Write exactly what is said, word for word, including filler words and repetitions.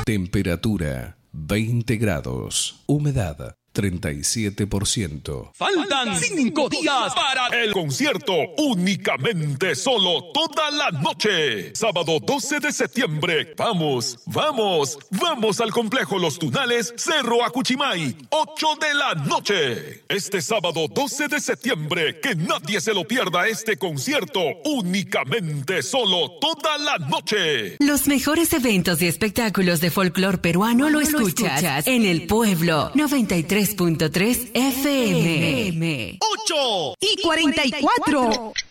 Temperatura veinte grados. Humedad treinta y siete por ciento. Faltan cinco días para el concierto Únicamente Solo toda la noche. Sábado doce de septiembre. Vamos, vamos, vamos al Complejo Los Tunales, Cerro Acuchimay, ocho de la noche. Este sábado doce de septiembre, que nadie se lo pierda este concierto Únicamente Solo toda la noche. Los mejores eventos y espectáculos de folclor peruano lo escuchas en El Pueblo noventa y tres punto tres F M. ocho y cuarenta y cuatro.